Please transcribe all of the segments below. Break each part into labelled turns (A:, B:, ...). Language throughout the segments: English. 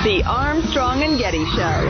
A: The Armstrong and Getty Show.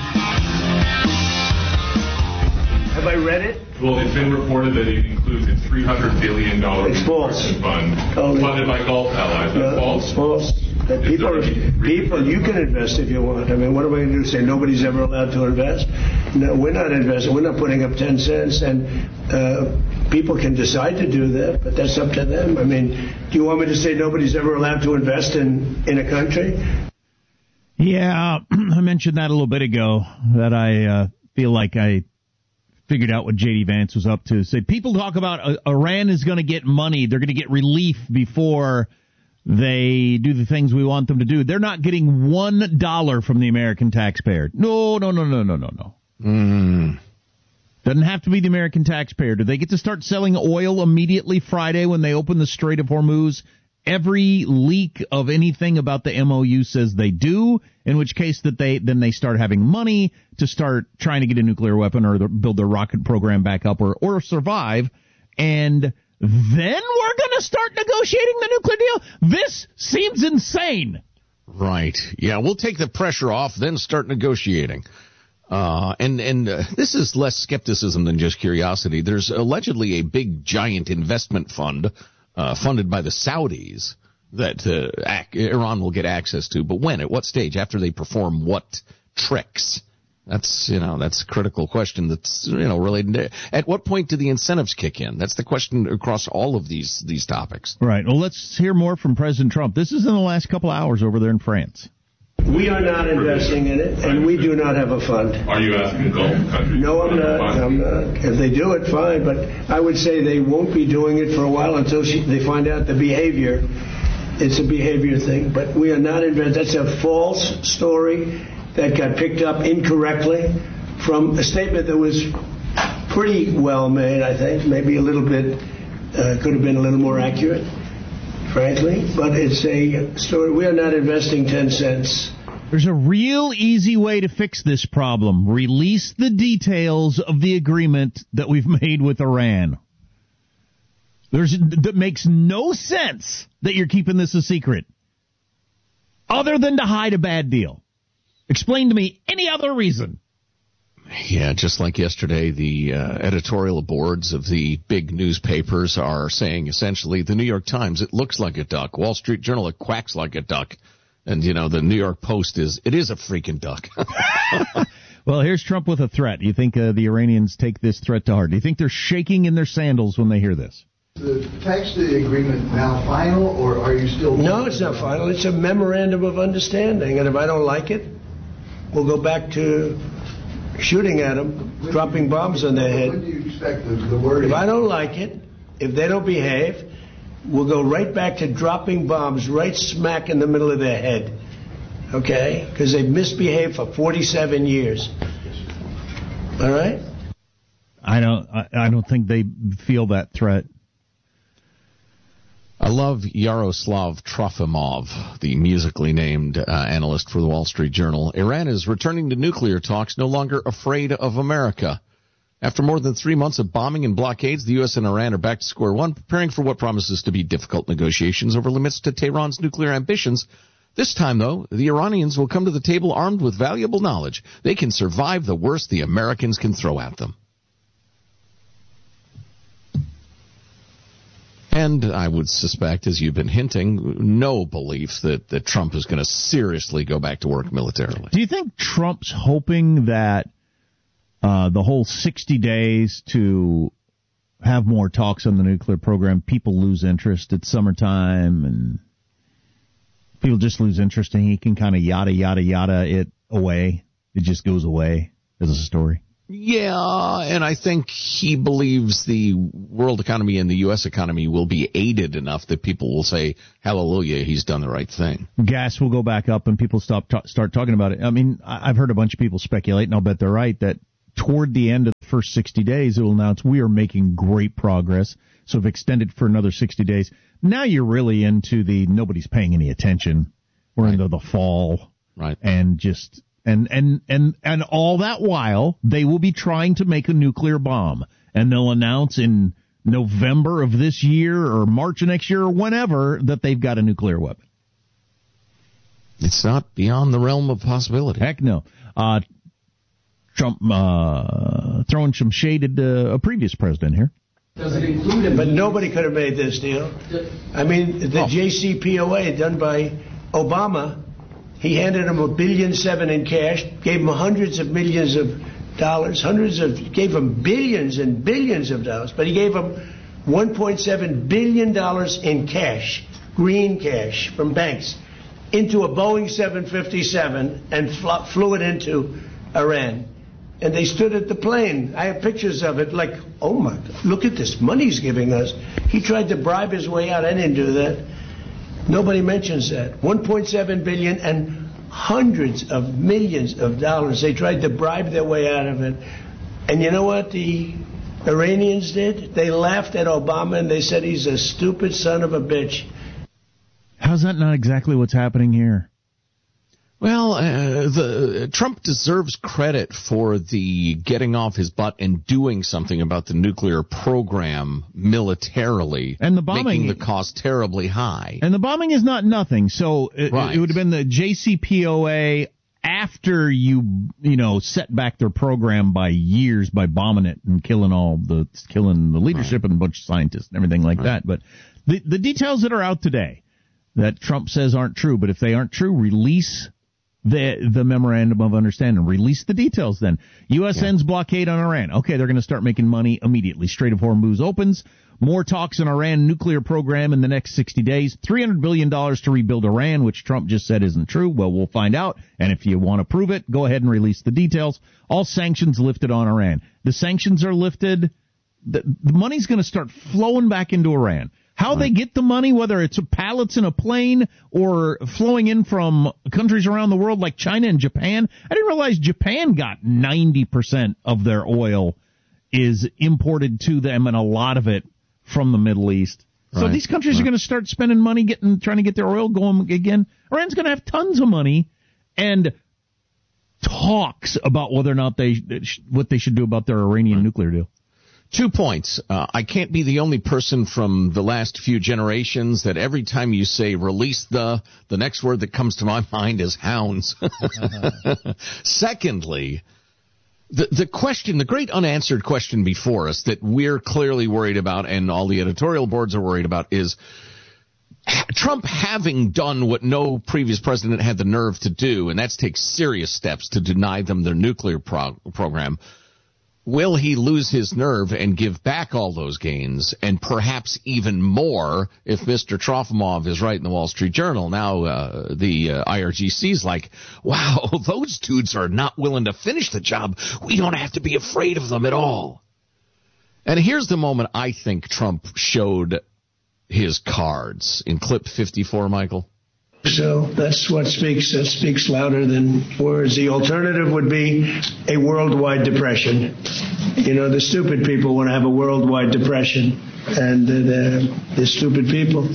B: Have I read it?
C: Well, it's been reported that it includes a $300 billion fund funded by Gulf allies. That's false?
B: It's false. People, you can invest if you want. I mean, what am I going to do? Say nobody's ever allowed to invest? No, we're not investing. We're not putting up 10 cents. And people can decide to do that, but that's up to them. I mean, do you want me to say nobody's ever allowed to invest in a country?
D: Yeah, I mentioned that a little bit ago, that I feel like I figured out what J.D. Vance was up to. Say, people talk about Iran is going to get money. They're going to get relief before they do the things we want them to do. They're not getting $1 from the American taxpayer. No. Doesn't have to be the American taxpayer. Do they get to start selling oil immediately Friday when they open the Strait of Hormuz? Every leak of anything about the MOU says they do, in which case that they start having money to start trying to get a nuclear weapon or build their rocket program back up or survive. And then we're going to start negotiating the nuclear deal. This seems insane.
E: Right. Yeah, we'll take the pressure off, then start negotiating. And this is less skepticism than just curiosity. There's allegedly a big, giant investment fund funded by the Saudis that Iran will get access to. But when? At what stage? After they perform what tricks? That's a critical question that's, related to, at what point do the incentives kick in? That's the question across all of these topics.
D: Right. Well, let's hear more from President Trump. This is in the last couple of hours over there in France.
B: We are not investing in it, and we do not have a fund.
C: Are you asking Gulf countries?
B: No, I'm not. If they do it, fine, but I would say they won't be doing it for a while until they find out the behavior. It's a behavior thing, but we are not investing. That's a false story that got picked up incorrectly from a statement that was pretty well made, I think. Maybe a little bit, could have been a little more accurate, frankly. But it's a story. We are not investing 10 cents.
D: There's a real easy way to fix this problem. Release the details of the agreement that we've made with Iran. That makes no sense that you're keeping this a secret, other than to hide a bad deal. Explain to me any other reason.
E: Yeah, just like yesterday, the editorial boards of the big newspapers are saying essentially the New York Times, it looks like a duck. Wall Street Journal, it quacks like a duck. And, the New York Post it is a freaking duck.
D: Well, here's Trump with a threat. Do you think the Iranians take this threat to heart? Do you think they're shaking in their sandals when they hear this?
F: The text of the agreement now final, or are you still...
B: No, it's not final. It's a memorandum of understanding. And if I don't like it, we'll go back to shooting at them, dropping bombs on their head.
F: When do you expect the wording?
B: If I don't like it, if they don't behave, we'll go right back to dropping bombs right smack in the middle of their head. Okay? Because they've misbehaved for 47 years. All right?
D: I don't think they feel that threat.
E: I love Yaroslav Trofimov, the musically named analyst for the Wall Street Journal. Iran is returning to nuclear talks, no longer afraid of America. After more than 3 months of bombing and blockades, the U.S. and Iran are back to square one, preparing for what promises to be difficult negotiations over limits to Tehran's nuclear ambitions. This time, though, the Iranians will come to the table armed with valuable knowledge. They can survive the worst the Americans can throw at them. And I would suspect, as you've been hinting, no belief that Trump is going to seriously go back to work militarily.
D: Do you think Trump's hoping that the whole 60 days to have more talks on the nuclear program, people lose interest? It's summertime and people just lose interest, and he can kind of yada it away. It just goes away as a story.
E: Yeah, and I think he believes the world economy and the U.S. economy will be aided enough that people will say, hallelujah, he's done the right thing.
D: Gas will go back up and people start talking about it. I mean, I've heard a bunch of people speculate, and I'll bet they're right, that toward the end of the first 60 days, it will announce we are making great progress. So if extended for another 60 days, now you're really into the nobody's paying any attention. We're into the fall.
E: Right.
D: And just... And all that while, they will be trying to make a nuclear bomb. And they'll announce in November of this year or March of next year or whenever that they've got a nuclear weapon.
E: It's not beyond the realm of possibility.
D: Heck no. Trump throwing some shade at a previous president here.
B: Does it include it? But nobody could have made this deal. I mean, the JCPOA done by Obama, he handed him $1.7 billion in cash, gave him hundreds of millions of dollars, gave him billions and billions of dollars, but he gave him $1.7 billion in cash, green cash from banks, into a Boeing 757 and flew it into Iran. And they stood at the plane. I have pictures of it like, oh my God, look at this money he's giving us. He tried to bribe his way out. I didn't do that. Nobody mentions that. $1.7 billion and hundreds of millions of dollars. They tried to bribe their way out of it. And you know what the Iranians did? They laughed at Obama and they said he's a stupid son of a bitch.
D: How's that not exactly what's happening here?
E: Well, Trump deserves credit for the getting off his butt and doing something about the nuclear program militarily,
D: and the bombing,
E: making the cost terribly high.
D: And the bombing is not nothing. So it would have been the JCPOA after you set back their program by years by bombing it and killing the leadership and a bunch of scientists and everything like that. But the details that are out today that Trump says aren't true, but if they aren't true, release the memorandum of understanding. Release the details then. U.S. ends blockade on Iran. Okay, they're going to start making money immediately. Strait of Hormuz opens. More talks on Iran nuclear program in the next 60 days. $300 billion to rebuild Iran, which Trump just said isn't true. Well, we'll find out. And if you want to prove it, go ahead and release the details. All sanctions lifted on Iran. The sanctions are lifted. The money's going to start flowing back into Iran. How they get the money, whether it's pallets in a plane or flowing in from countries around the world like China and Japan. I didn't realize Japan got 90% of their oil is imported to them, and a lot of it from the Middle East. So these countries are going to start spending money trying to get their oil going again. Iran's going to have tons of money and talks about whether or not what they should do about their Iranian nuclear deal.
E: 2 points. I can't be the only person from the last few generations that every time you say release the next word that comes to my mind is hounds. Secondly, the question, the great unanswered question before us that we're clearly worried about and all the editorial boards are worried about is Trump having done what no previous president had the nerve to do, and that's take serious steps to deny them their nuclear program. Will he lose his nerve and give back all those gains, and perhaps even more if Mr. Trofimov is right in the Wall Street Journal? Now the IRGC's like, wow, those dudes are not willing to finish the job. We don't have to be afraid of them at all. And here's the moment I think Trump showed his cards in clip 54, Michael.
B: So that's what speaks louder than words. The alternative would be a worldwide depression. The stupid people want to have a worldwide depression, and they're stupid people.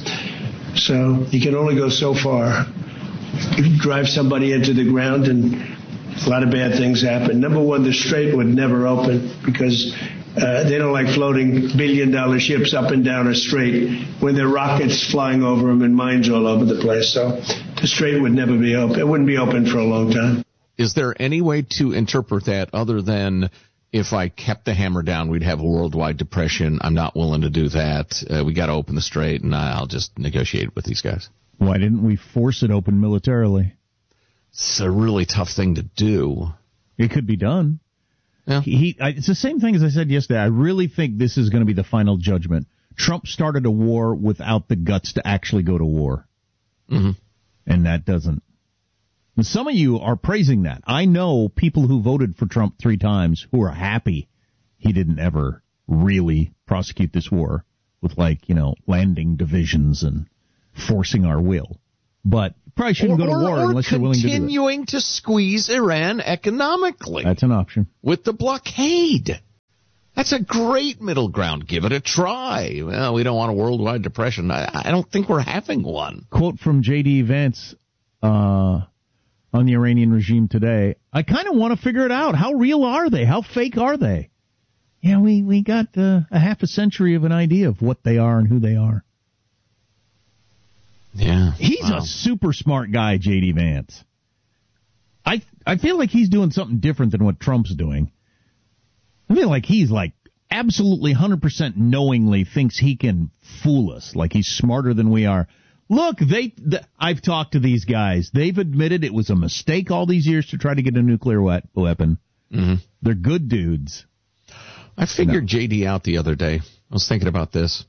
B: So you can only go so far. You drive somebody into the ground, and a lot of bad things happen. Number one, the strait would never open because they don't like floating billion-dollar ships up and down a strait when there are rockets flying over them and mines all over the place. So the strait would never be open. It wouldn't be open for a long time.
E: Is there any way to interpret that other than if I kept the hammer down, we'd have a worldwide depression? I'm not willing to do that. We got to open the strait, and I'll just negotiate with these guys.
D: Why didn't we force it open militarily?
E: It's a really tough thing to do.
D: It could be done.
E: Yeah.
D: It's the same thing as I said yesterday. I really think this is going to be the final judgment. Trump started a war without the guts to actually go to war.
E: Mm-hmm.
D: And that doesn't. And some of you are praising that. I know people who voted for Trump 3 times who are happy he didn't ever really prosecute this war with, landing divisions and forcing our will. But probably shouldn't go to war unless you're willing to do it.
E: Continuing to squeeze Iran economically.
D: That's an option.
E: With the blockade. That's a great middle ground. Give it a try. Well, we don't want a worldwide depression. I don't think we're having one.
D: Quote from J.D. Vance on the Iranian regime today. I kind of want to figure it out. How real are they? How fake are they? Yeah, we got a half a century of an idea of what they are and who they are.
E: Yeah.
D: He's a super smart guy, J.D. Vance. I feel like he's doing something different than what Trump's doing. I feel like he's like absolutely 100% knowingly thinks he can fool us, like he's smarter than we are. Look, I've talked to these guys. They've admitted it was a mistake all these years to try to get a nuclear weapon. Mm-hmm. They're good dudes.
E: I figured JD out the other day. I was thinking about this.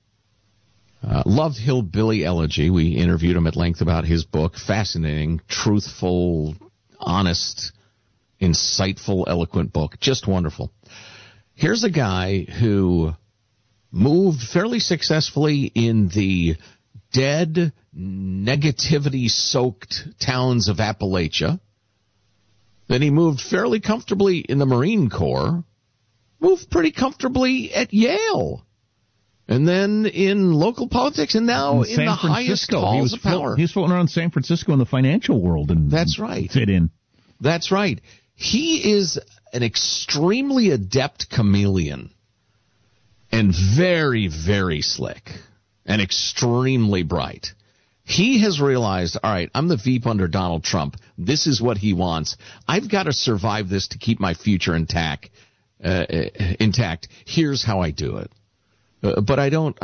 E: Loved Hillbilly Elegy. We interviewed him at length about his book. Fascinating, truthful, honest, insightful, eloquent book. Just wonderful. Here's a guy who moved fairly successfully in the dead, negativity-soaked towns of Appalachia. Then he moved fairly comfortably in the Marine Corps. Moved pretty comfortably at Yale. And then in local politics, and now in the highest halls of power.
D: He was floating around San Francisco in the financial world, and
E: that's right.
D: Fit in.
E: That's right. He is an extremely adept chameleon, and very, very slick, and extremely bright. He has realized, all right, I'm the Veep under Donald Trump. This is what he wants. I've got to survive this to keep my future intact. Here's how I do it. But I don't.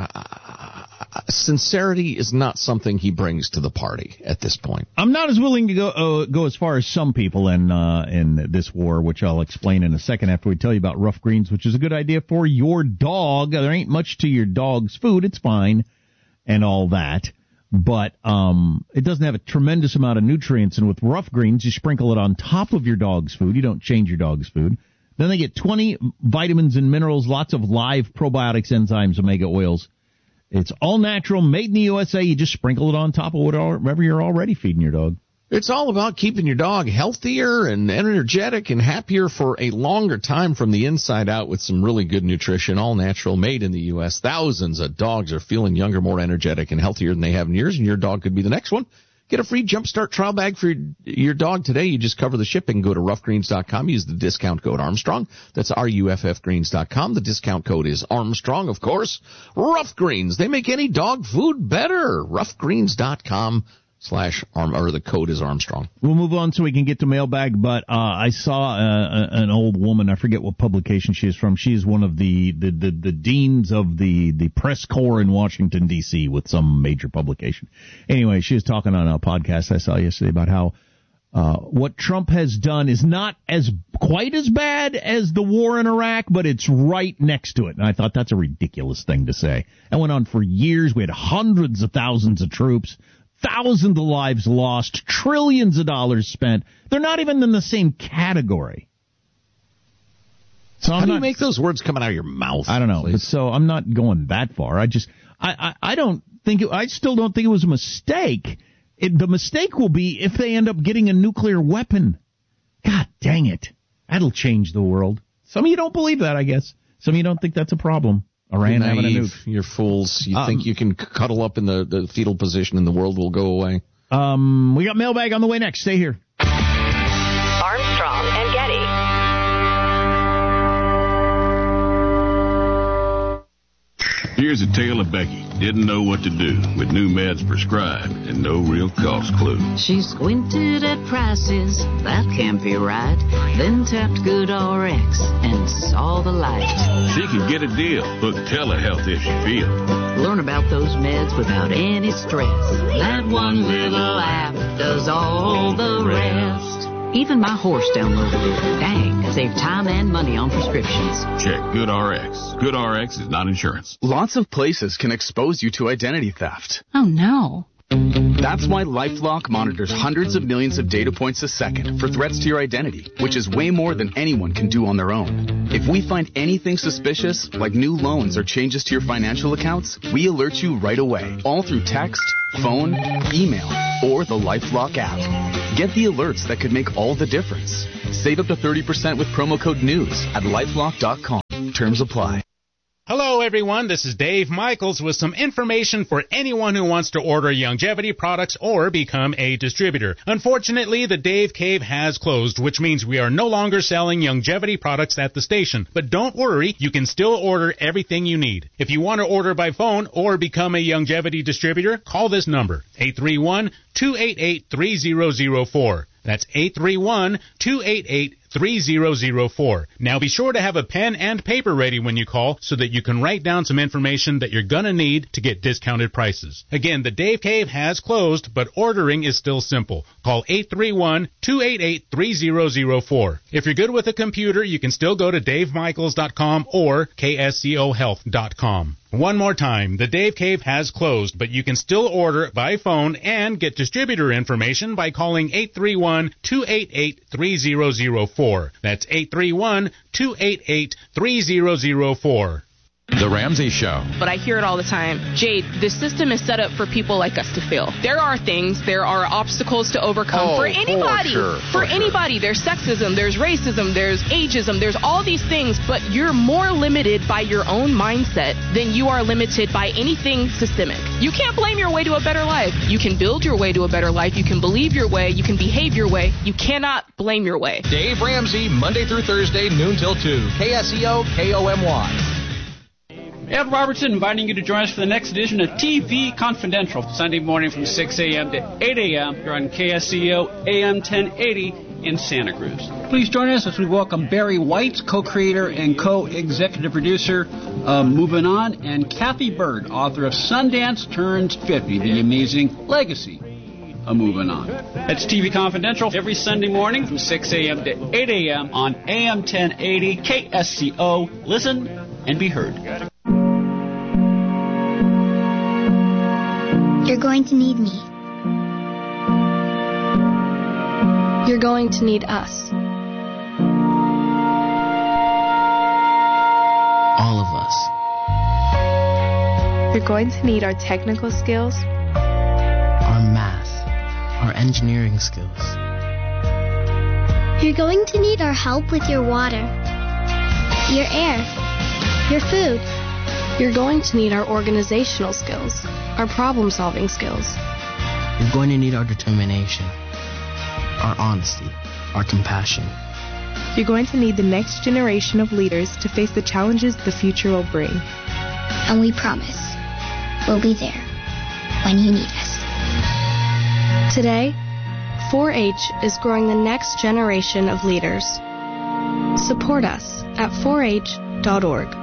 E: Sincerity is not something he brings to the party at this point.
D: I'm not as willing to go as far as some people in this war, which I'll explain in a second after we tell you about Rough Greens, which is a good idea for your dog. There ain't much to your dog's food; it's fine, and all that. But it doesn't have a tremendous amount of nutrients. And with Rough Greens, you sprinkle it on top of your dog's food. You don't change your dog's food. Then they get 20 vitamins and minerals, lots of live probiotics, enzymes, omega oils. It's all natural, made in the USA. You just sprinkle it on top of whatever you're already feeding your dog.
E: It's all about keeping your dog healthier and energetic and happier for a longer time from the inside out with some really good nutrition, all natural, made in the U.S. Thousands of dogs are feeling younger, more energetic, and healthier than they have in years, and your dog could be the next one. Get a free Jumpstart trial bag for your dog today. You just cover the shipping. Go to roughgreens.com. Use the discount code Armstrong. That's RUFFgreens.com. The discount code is Armstrong, of course. Rough Greens. They make any dog food better. Roughgreens.com or the code is Armstrong.
D: We'll move on so we can get to mailbag, but I saw an old woman. I forget what publication she is from. She's one of the deans of the press corps in Washington, D.C. with some major publication. Anyway, she was talking on a podcast I saw yesterday about how what Trump has done is not quite as bad as the war in Iraq, but it's right next to it. And I thought that's a ridiculous thing to say. That went on for years. We had hundreds of thousands of troops. Thousands of lives lost, trillions of dollars spent. They're not even in the same category.
E: So how do you make those words coming out of your mouth?
D: I don't know. But so I'm not going that far. I still don't think it was a mistake. The mistake will be if they end up getting a nuclear weapon. God dang it. That'll change the world. Some of you don't believe that, I guess. Some of you don't think that's a problem. Iran having a nuke.
E: You're fools. You think you can cuddle up in the fetal position and the world will go away?
D: We got mailbag on the way next. Stay here.
A: Armstrong and Getty.
G: Here's a tale of Becky. Didn't know what to do with new meds prescribed and no real cost clue.
H: She squinted at prices, that can't be right. Then tapped GoodRx and saw the light.
G: She can get a deal. Book telehealth if she feels.
H: Learn about those meds without any stress. That one little app does all the rest. Even my horse downloaded it. Dang, saved time and money on prescriptions.
G: Check GoodRx. GoodRx is not insurance.
I: Lots of places can expose you to identity theft.
J: Oh, no.
I: That's why LifeLock monitors hundreds of millions of data points a second for threats to your identity, which is way more than anyone can do on their own. If we find anything suspicious, like new loans or changes to your financial accounts, we alert you right away, all through text, phone, email, or the LifeLock app. Get the alerts that could make all the difference. Save up to 30% with promo code NEWS at LifeLock.com. Terms apply.
J: Hello, everyone. This is Dave Michaels with some information for anyone who wants to order Youngevity products or become a distributor. Unfortunately, the Dave Cave has closed, which means we are no longer selling Youngevity products at the station. But don't worry, you can still order everything you need. If you want to order by phone or become a Youngevity distributor, call this number, 831-288-3004. That's 831-288-3004. Now be sure to have a pen and paper ready when you call so that you can write down some information that you're going to need to get discounted prices. Again, the Dave Cave has closed, but ordering is still simple. Call 831-288-3004. If you're good with a computer, you can still go to davemichaels.com or kscohealth.com. One more time, the Dave Cave has closed, but you can still order by phone and get distributor information by calling 831-288-3004. That's 831-288-3004.
K: The Ramsey Show.
L: But I hear it all the time. Jade, the system is set up for people like us to fail. There are obstacles to overcome for anybody. For anybody. There's sexism, there's racism, there's ageism, there's all these things, but you're more limited by your own mindset than you are limited by anything systemic. You can't blame your way to a better life. You can build your way to a better life. You can believe your way. You can behave your way. You cannot blame your way.
K: Dave Ramsey, Monday through Thursday, noon till 2. KSEO, KOMY.
M: Ed Robertson inviting you to join us for the next edition of TV Confidential, Sunday morning from 6 a.m. to 8 a.m. here on KSEO AM 1080 in Santa Cruz. Please join us as we welcome Barry White, co-creator and co-executive producer of Moving On, and Kathy Bird, author of Sundance Turns 50, The Amazing Legacy of Moving On. That's TV Confidential every Sunday morning from 6 a.m. to 8 a.m. on AM 1080 KSCO. Listen and be heard.
N: You're going to need me. You're going to need us.
O: All of us.
P: You're going to need our technical skills,
O: our math, our engineering skills.
N: You're going to need our help with your water, your air, your food.
P: You're going to need our organizational skills, our problem-solving skills.
O: You're going to need our determination, our honesty, our compassion.
P: You're going to need the next generation of leaders to face the challenges the future will bring.
N: And we promise, we'll be there when you need us.
P: Today, 4-H is growing the next generation of leaders. Support us at 4h.org.